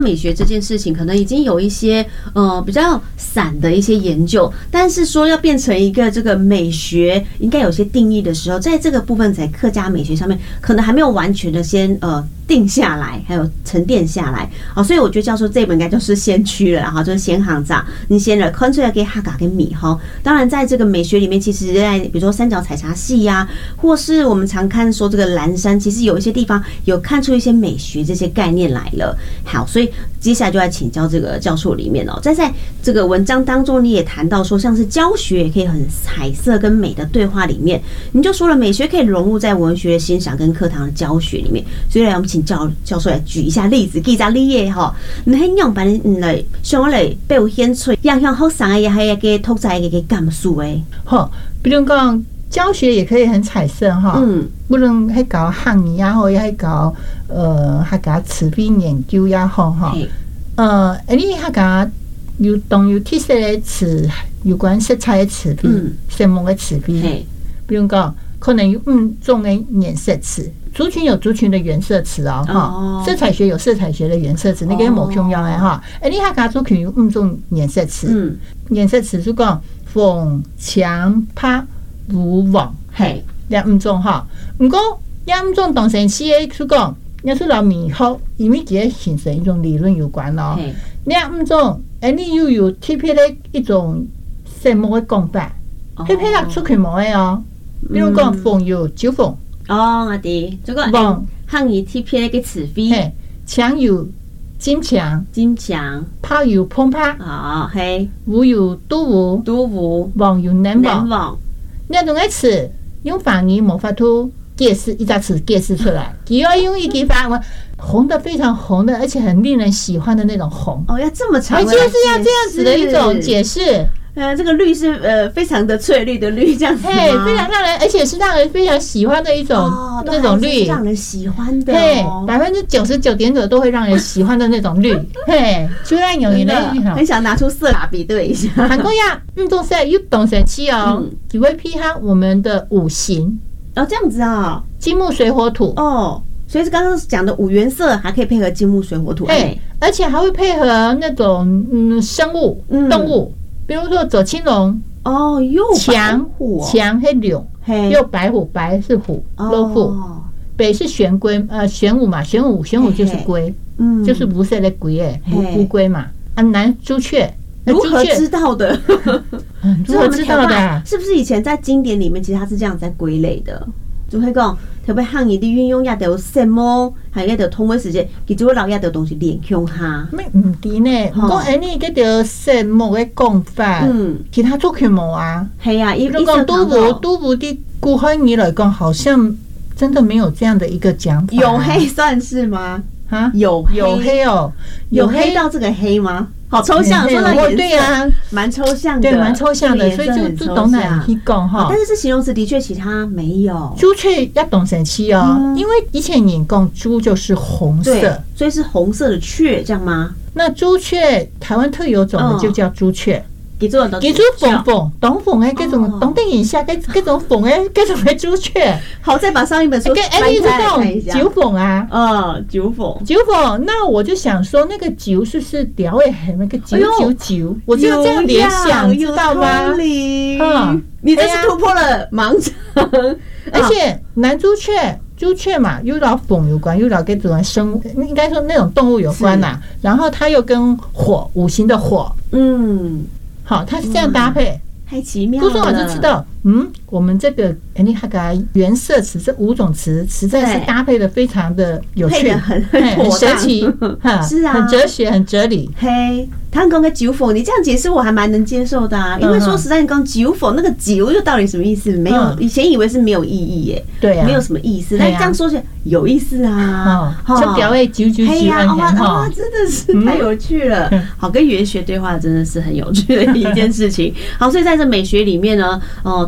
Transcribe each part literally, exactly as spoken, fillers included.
美学这件事情可能已经有一些呃比较散的一些研究，但是说要变成一个这个美学应该有些定义的时候，在这个部分在客家美学上面可能还没有完全的先呃定下来，还有沉淀下来。好，所以我觉得教授这本应该就是先驱了哈，就是先行长，你先了看出来给哈嘎跟米哈。当然，在这个美学里面，其实在比如说三角采茶戏呀、啊，或是我们常看说这个蓝山，其实有一些地方有看出一些美学这些概念来了。好，所以接下来就来请教这个教授里面哦，在在这个文章当中，你也谈到说，像是教学也可以很彩色跟美的对话里面，你就说了美学可以融入在文学欣赏跟课堂的教学里面。所以来我们请教教授来举一下例子，记一下例耶哈，你很用把你来像我来表现出样样好上嘅还有个拓展一个感受诶。 好，比如讲教学也可以很彩色哈，嗯，不论还搞汉语呀，或也还搞呃，还搞词汇研究呀，好哈，呃，你还搞有动有特色的词，有关色彩的词汇，什么的词汇，比如讲可能有五种的颜色词。族群有族群的原色词哦，哈，色彩学有色彩学的原色词，那个冇重要的哈。哎，你还讲族群有五种颜色词，嗯，颜色词就讲风、强、拍、无、网，嘿，两五种哈。不过两五种当成是诶，就讲要是老迷惑，因为这形成一种理论有关咯。两五种，哎，你又有特别的一种什么的讲法，特别个族群冇的哦。比如讲风有九风。 哦，我哋这个汉语 T P A 嘅词汇， 强有金强， 金强， 拍有澎湃， 啊，嘿， 无有都无， 都无， 网有能网， 那种个词用方言冇法度解释一个词解释出来，只要用一句法文红的非常红的，而且很令人喜欢的那种红。 哦，要这么长， 而且是要这样子的一种解释。 呃，这个绿是呃非常的翠绿的绿，这样子吗？ 嘿，非常让人，而且是让人非常喜欢的一种、哦、那种绿， 让人喜欢的、哦， 嘿，百分之九十九点九都会让人喜欢的那种绿，嘿，虽然有人很想拿出色卡比对一下。 韩国呀，运动赛又懂神器哦，只会批判我们的五行哦，这样子啊， 金木水火土哦。所以刚刚讲的五原色还可以配合金木水火土， 哎，而且还会配合那种嗯生物、嗯、动物。比如说走青龙哦，又强强黑柳，又白虎，白是虎，老虎，北是玄龟，呃，玄武嘛，玄武玄武就是龟，嗯，就是无色的龟诶，乌龟嘛。啊，南朱雀， 如何知道的？ 如何知道的？ 是不是以前在经典里面，其实它是这样在归类的？就会讲特别汉语的运用，也得有什么，还有得通过时间，其实我老也得东西联想下。 咩唔对呢？不过安尼嗰条什么嘅讲法，嗯，其他族群冇啊。 系啊， 如果讲都无都无的古汉语来讲，好像真的没有这样的一个讲法。 有黑算是吗？ 啊， 有有黑哦， 有黑到这个黑吗？好抽象，说到颜色， 对啊， 蛮抽象的， 对，蛮抽象的，所以就就懂哪去讲哈。 但是这形容词的确其他没有。 朱雀要懂神气哦，嗯、因为以前人讲朱就是红色， 所以是红色的雀，这样吗？ 那朱雀台湾特有种的就叫朱雀。 记住记住凤凤，懂凤诶，各种懂等一下，各各种凤诶，各种的朱雀。 好，再把上一本书跟哎，你知道九凤啊？ 嗯，九凤， 九凤。那我就想说，那个九是是屌诶，那个九九九，我就这样联想，知道吗？ 嗯，你这是突破了盲肠。 而且南朱雀。朱雀嘛，又老凤有关，又老跟种生物，应该说那种动物有关呐、啊。然后它又跟火，五行的火，嗯，好，它是这样搭配， 太奇妙了。 不说我就知道，嗯，我们这个哎，你看个原色词这五种词，实在是搭配的非常的有趣， 很很神奇， 是啊， 很哲学，很哲理。 嘿，他讲个九否，你这样解释我还蛮能接受的啊。因为说实在，你讲九否那个九又到底什么意思？没有，以前以为是没有意义耶， 对啊， 没有什么意思。但这样说起来有意思啊， 就表位九九九， 哇，真的是太有趣了。好，跟语言学对话真的是很有趣的一件事情。好，所以在这美学里面呢，哦，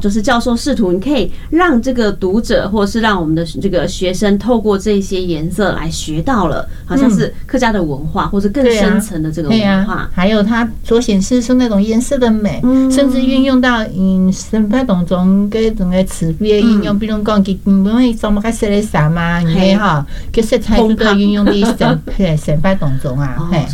就是教授试图你可以让这个读者或是让我们的这个学生透过这些颜色来学到了，好像是客家的文化或者更深层的这个文化， 啊啊、还有它所显示出那种颜色的美，嗯、甚至运用到嗯生活当中嘅种嘅词汇的应用，嗯、比如讲佢根本係什麼嘅色嘅衫啊，你哈，嘅色彩都運用啲生生活當中啊。